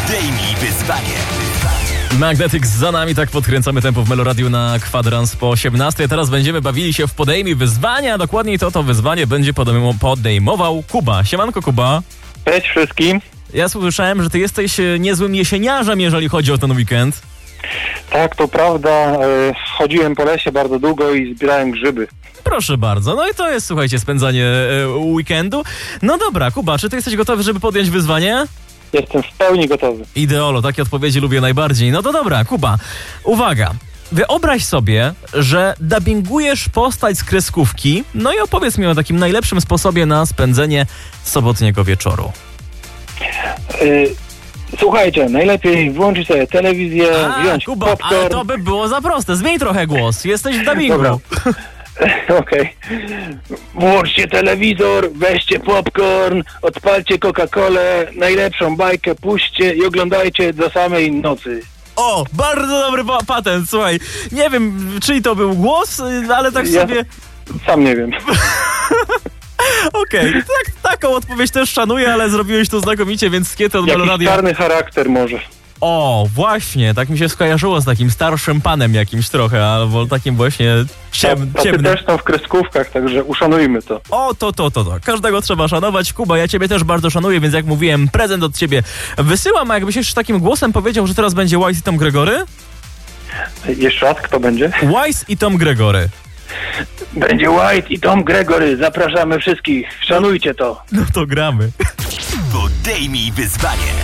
Podejmij wyzwanie. Magnetic za nami, tak podkręcamy tempo w Meloradiu na kwadrans po 18. Teraz będziemy bawili się w Podejmij wyzwanie, a dokładniej to wyzwanie będzie podejmował Kuba. Siemanko, Kuba. Cześć wszystkim. Ja słyszałem, że ty jesteś niezłym jesieniarzem, jeżeli chodzi o ten weekend. Tak, to prawda. Chodziłem po lesie bardzo długo i zbierałem grzyby. Proszę bardzo. No i to jest, słuchajcie, spędzanie weekendu. No dobra, Kuba, czy ty jesteś gotowy, żeby podjąć wyzwanie? Jestem w pełni gotowy. Ideolo, takie odpowiedzi lubię najbardziej. No to dobra, Kuba, uwaga. Wyobraź sobie, że dubbingujesz postać z kreskówki, no i opowiedz mi o takim najlepszym sposobie na spędzenie sobotniego wieczoru. Słuchajcie, najlepiej włączyć sobie telewizję, wziąć Kuba, popcorn. ale to by było za proste. Zmień trochę głos. Jesteś w dubbingu. Dobra. Okej. Włączcie telewizor, weźcie popcorn, odpalcie Coca-Colę, najlepszą bajkę puśćcie i oglądajcie do samej nocy. O, bardzo dobry patent, słuchaj. Nie wiem, czyj to był głos, ale tak Ja sobie... sam nie wiem. Okej, taką odpowiedź też szanuję, ale zrobiłeś to znakomicie, więc skiety od Jakiś Meloradia... czarny charakter może. O, właśnie, tak mi się skojarzyło z takim starszym panem jakimś trochę, albo takim właśnie Tacy ciemnym. też są w kreskówkach, także uszanujmy to. O, to. Każdego trzeba szanować. Kuba, ja ciebie też bardzo szanuję, więc jak mówiłem, prezent od ciebie wysyłam, a jakbyś jeszcze takim głosem powiedział, że teraz będzie Wise i Tom Gregory? Jeszcze raz, kto będzie? Wise i Tom Gregory. Będzie White i Tom Gregory. Zapraszamy wszystkich. Szanujcie to. No to gramy. Podejmij wyzwanie.